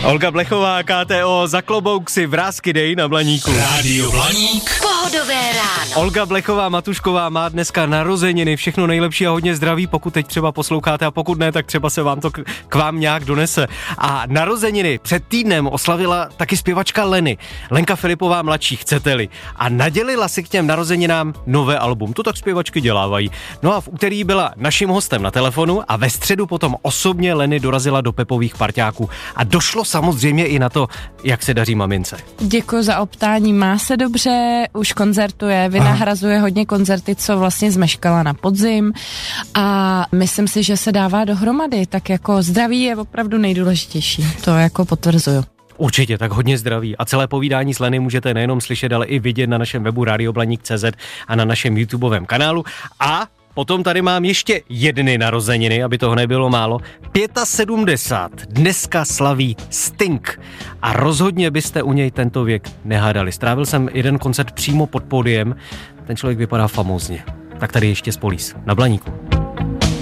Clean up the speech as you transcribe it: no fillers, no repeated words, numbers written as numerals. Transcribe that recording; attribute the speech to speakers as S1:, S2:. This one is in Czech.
S1: Olga Blechová, KTO, za klobouk si vrásky dej na Blaníku.
S2: Rádio Blaník.
S3: Pohodové ráno.
S1: Olga Blechová Matušková má dneska narozeniny, všechno nejlepší a hodně zdraví, pokud teď třeba posloucháte a pokud ne, tak třeba se vám to k vám nějak donese. A narozeniny před týdnem oslavila taky zpěvačka Leny, Lenka Filipová mladší, chcete-li. A nadělila si k těm narozeninám nové album, to tak zpěvačky dělávají. No a v úterý byla naším hostem na telefonu a ve středu potom osobně Leny dorazila do Pepových parťáků. A došlo samozřejmě i na to, jak se daří mamince.
S4: Děkuji za optání, má se dobře, už koncertuje, vynahrazuje hodně koncerty, co vlastně zmeškala na podzim a myslím si, že se dává dohromady, tak jako zdraví je opravdu nejdůležitější, to jako potvrzuju.
S1: Určitě, tak hodně zdraví. A celé povídání s Leny můžete nejenom slyšet, ale i vidět na našem webu radioblanik.cz a na našem YouTubeovém kanálu. A potom tady mám ještě jedny narozeniny, aby toho nebylo málo. 75. Dneska slaví Sting. A rozhodně byste u něj tento věk nehádali. Strávil jsem jeden koncert přímo pod pódiem. Ten člověk vypadá famózně. Tak tady ještě spolís na Blaníku.